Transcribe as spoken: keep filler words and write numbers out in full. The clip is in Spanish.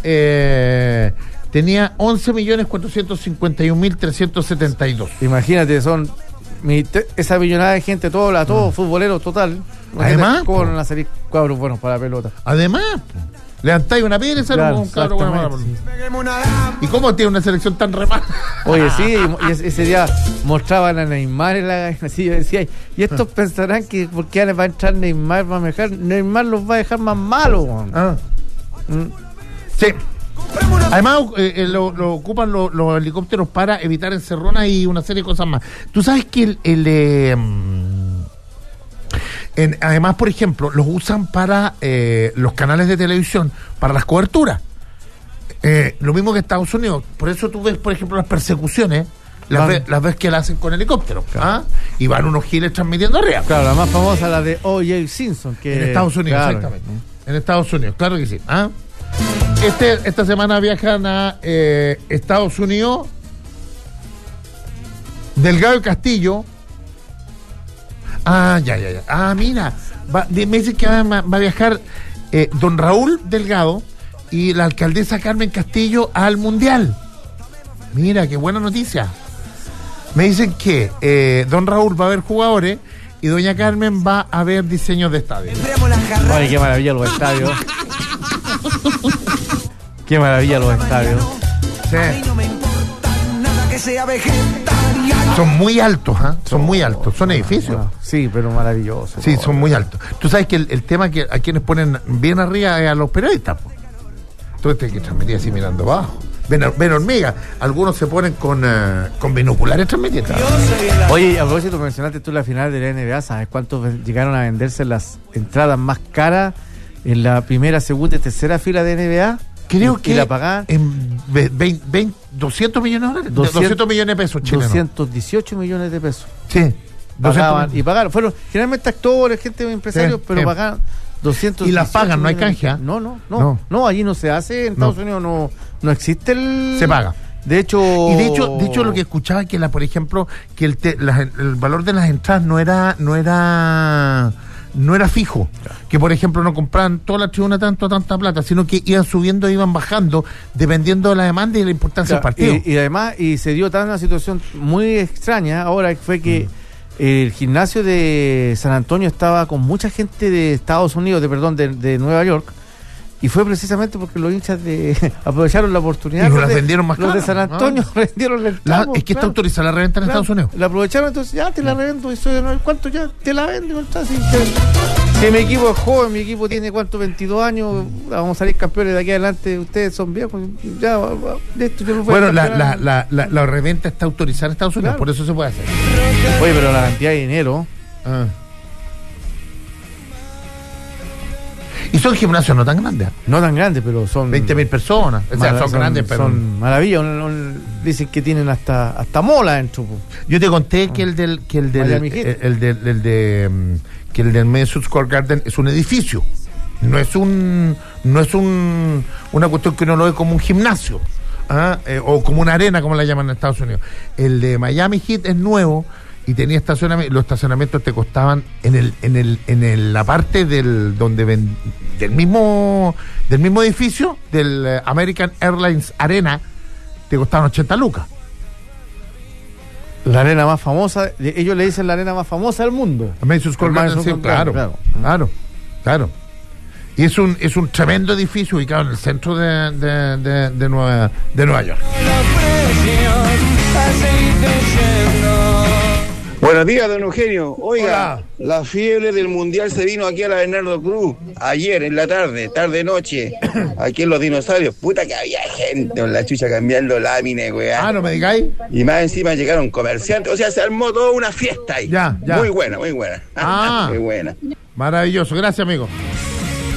eh, tenía once millones cuatrocientos cincuenta y un mil trescientos setenta y dos. Imagínate, son mi, te, esa millonada de gente, todos a todos, mm. futboleros total. Además, ¿cómo van a salir cuadros buenos para la pelota? Además, levantáis una piedra y sale claro, un cabro bueno. Sí. ¿Y cómo tiene una selección tan remata? Oye, sí, y ese día mostraban a Neymar en la así yo decía, y estos pensarán que porque va a entrar Neymar, va a dejar, Neymar los va a dejar más malos. Ah. Mm. Sí. Además, eh, lo, lo ocupan lo, los helicópteros para evitar encerronas y una serie de cosas más. Tú sabes que el, el eh, en, además, por ejemplo, los usan para eh, los canales de televisión, para las coberturas. Eh, lo mismo que Estados Unidos. Por eso tú ves, por ejemplo, las persecuciones, las, ah. ves, las ves que la hacen con helicópteros. Claro. ¿Ah? Y van unos giles transmitiendo arriba. Claro, la más famosa, la de O J Simpson. Que en Estados Unidos, claro. Exactamente. En Estados Unidos, claro que sí. ¿Ah? Este, esta semana viajan a eh, Estados Unidos Delgado y Castillo. Ah, ya, ya, ya. Ah, mira, va, me dicen que va, va a viajar eh, don Raúl Delgado y la alcaldesa Carmen Castillo al Mundial. Mira, qué buena noticia. Me dicen que eh, don Raúl va a ver jugadores y doña Carmen va a ver diseños de estadios. Ay, qué maravilla los estadios. Qué maravilla los estadios. Sí. Son muy altos, ¿eh? Son muy altos, son edificios. Bueno, sí, pero maravillosos. Sí, son muy altos. Tú sabes que el, el tema que a quienes ponen bien arriba es a los periodistas. Po. Entonces tienes que transmitir así mirando abajo. Ven, ven hormiga. Algunos se ponen con, uh, con binoculares transmitiendo. Oye, a propósito, mencionaste tú la final de la N B A. ¿Sabes cuántos llegaron a venderse las entradas más caras en la primera, segunda y tercera fila de N B A? Creo y, que y la pagaban en veinte, veinte, doscientos millones de dólares. doscientos, doscientos millones de pesos chilenos. doscientos dieciocho millones de pesos. Sí. Pagaban y pagaron. Fueron generalmente actores, gente empresarios, sí, pero sí. Pagaban doscientos. Y las pagan, no hay canje. No, no, no, no. No, allí no se hace. En Estados no. Unidos no, no existe el. Se paga. De hecho. Y de hecho, de hecho lo que escuchaba que la, por ejemplo, que el, te, la, el valor de las entradas no era, no era. no era fijo, que por ejemplo no compraban toda la tribuna tanto tanta plata, sino que iban subiendo, iban bajando, dependiendo de la demanda y de la importancia claro, del partido. Y, y además, y se dio tan una situación muy extraña, ahora fue que mm. el gimnasio de San Antonio estaba con mucha gente de Estados Unidos, de perdón, de, de Nueva York, y fue precisamente porque los hinchas de aprovecharon la oportunidad. Y los de, vendieron más Los de San Antonio ¿no? vendieron la entrada. Es que claro. está autorizada la reventa en claro. Estados Unidos. La aprovecharon, entonces ya te la revendo. Y soy de ¿cuánto ya? Te la vendo. Si, si mi equipo es joven, mi equipo tiene cuánto, veintidós años, vamos a salir campeones de aquí adelante. Ustedes son viejos. Ya, de esto yo no bueno, la, la, la, la, la reventa está autorizada en Estados Unidos, claro. por eso se puede hacer. Oye, pero la cantidad de dinero. Ah. Y son gimnasios no tan grandes. No tan grandes, pero son... veinte mil personas. O sea, son, son grandes, pero... Son maravillas. Dicen que tienen hasta hasta mola dentro. Yo te conté que el del... Que el del... El, el, el de, el de que el del Madison Square Garden es un edificio. No es un... No es un... Una cuestión que uno lo ve como un gimnasio. ¿Ah? Eh, o como una arena, como la llaman en Estados Unidos. El de Miami Heat es nuevo... y tenía estacionamiento, los estacionamientos te costaban en el en el en el, la parte del donde ven, del mismo del mismo edificio del American Airlines Arena te costaban ochenta lucas. La arena más famosa, ellos le dicen la arena más famosa del mundo. Madison Square Garden, sí, claro, claro, claro, claro. Y es un es un tremendo edificio ubicado en el centro de de, de, de Nueva de Nueva York. Buenos días, don Eugenio. Oiga, hola. La fiebre del Mundial se vino aquí a la Bernardo Cruz ayer en la tarde, tarde-noche, aquí en Los Dinosaurios. Puta que había gente con la chucha cambiando láminas, weá. Ah, ¿no me digáis? Y más encima llegaron comerciantes, o sea, se armó toda una fiesta ahí. Ya, ya. Muy buena, muy buena. Ah, muy buena. Maravilloso, gracias, amigo.